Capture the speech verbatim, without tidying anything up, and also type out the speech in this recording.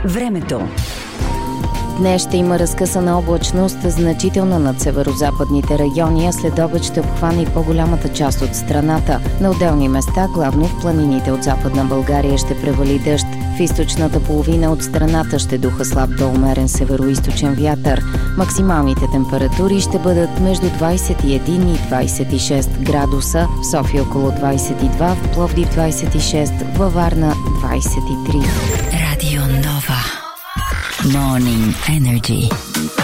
Времето. Днес ще има разкъсана облачност, значителна над северо-западните райони, а след обед ще обхване и по-голямата част от страната. На отделни места, главно в планините от Западна България, ще превали дъжд. В източната половина от страната ще духа слаб до умерен северо-источен вятър. Максималните температури ще бъдат между двадесет и един и двадесет и шест градуса, в София около двадесет и два, в Пловдив двадесет и шест, във Варна двадесет и три. Радио Нова. Morning Energy.